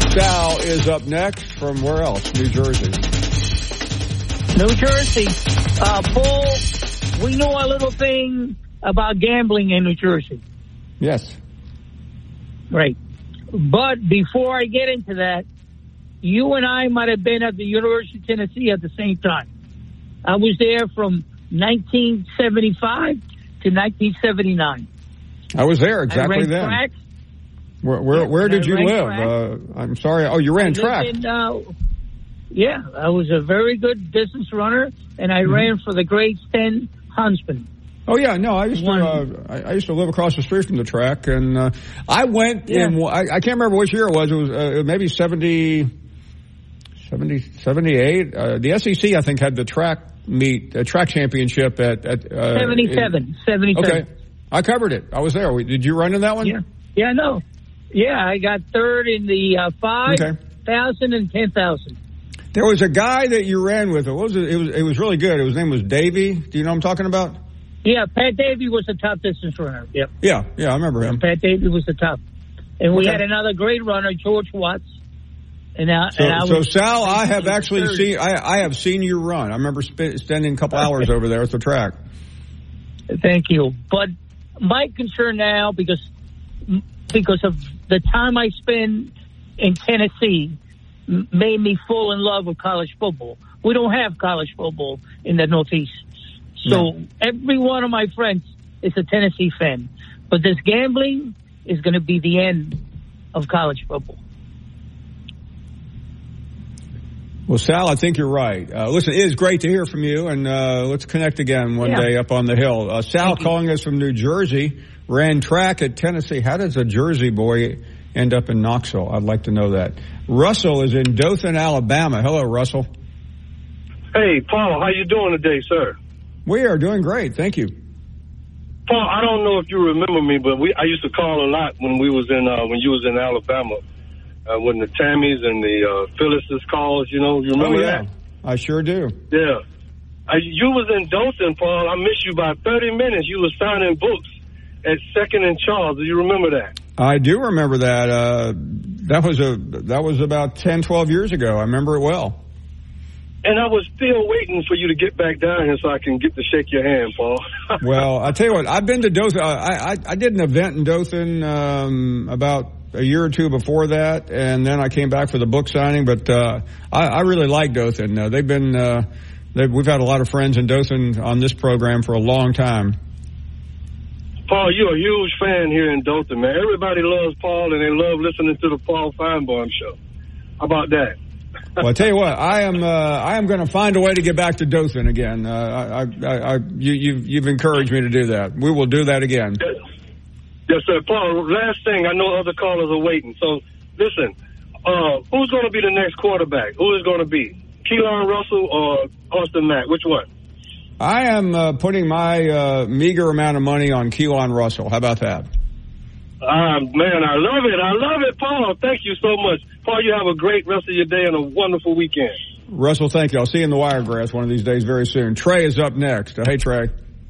Sal is up next from where else? New Jersey. New Jersey. Paul, we know a little thing about gambling in New Jersey. Yes. Right. But before I get into that, you and I might have been at the University of Tennessee at the same time. I was there from 1975 to 1979. I was there exactly then. Track. Where did you live? I'm sorry. Oh, you ran track. Yeah, I was a very good distance runner, and I ran for the grade 10 Huntsman. Oh yeah, no, I used to live across the street from the track, and I went in. I can't remember which year it was. It was maybe 78. The SEC, I think, had the track championship at 77. Okay, I covered it. I was there. Did you run in that one? Yeah, no. Yeah, I got third in the 5,000 and 10,000. There was a guy that you ran with. What was it? It was really good. His name was Davey. Do you know what I'm talking about? Yeah, Pat Davey was the top distance runner. Yep. Yeah, I remember him. Pat Davey was the top. And we had another great runner, George Watts. So Sal, I have actually seen. I have seen you run. I remember spending a couple hours over there at the track. Thank you. But my concern now, because of the time I spend in Tennessee, made me fall in love with college football. We don't have college football in the Northeast. So every one of my friends is a Tennessee fan. But this gambling is going to be the end of college football. Well, Sal, I think you're right. Listen, it is great to hear from you, and let's connect again one day up on the hill. Sal calling us from New Jersey, ran track at Tennessee. How does a Jersey boy end up in Knoxville? I'd like to know that. Russell is in Dothan, Alabama. Hello, Russell. Hey, Paul, how you doing today, sir? We are doing great. Thank you. Paul, I don't know if you remember me, but I used to call a lot when you was in Alabama. When the Tammys and the Phyllis's calls, you remember that? I sure do. Yeah. You was in Dothan, Paul. I missed you by 30 minutes. You was signing books at 2nd and Charles. Do you remember that? I do remember that. That was about 10, 12 years ago. I remember it well. And I was still waiting for you to get back down here so I can get to shake your hand, Paul. Well, I tell you what, I've been to Dothan. I did an event in Dothan about a year or two before that, and then I came back for the book signing. But I really like Dothan. We've had a lot of friends in Dothan on this program for a long time. Paul, you're a huge fan here in Dothan, man. Everybody loves Paul, and they love listening to the Paul Feinbaum show. How about that? Well, I tell you what, I am going to find a way to get back to Dothan again. You've encouraged me to do that. We will do that again. Yes, sir. Paul, last thing, I know other callers are waiting. So, listen, who's going to be the next quarterback? Who is going to be? Keelan Russell or Austin Mack? Which one? I am putting my meager amount of money on Keelan Russell. How about that? Man, I love it. I love it, Paul. Thank you so much. Paul, you have a great rest of your day and a wonderful weekend. Russell, thank you. I'll see you in the Wiregrass one of these days very soon. Trey is up next. Hey, Trey.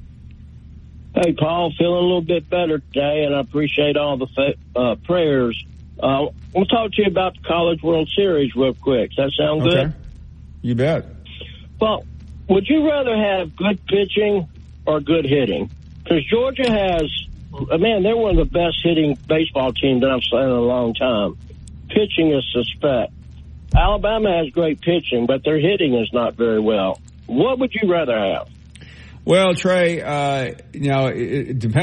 Hey, Paul, feeling a little bit better today, and I appreciate all the prayers. I want to talk to you about the College World Series real quick. Does that sound good? You bet. Well, would you rather have good pitching or good hitting? Because Georgia has, they're one of the best hitting baseball teams that I've seen in a long time. Pitching is suspect. Alabama has great pitching, but their hitting is not very well. What would you rather have? Well, Trey, it depends.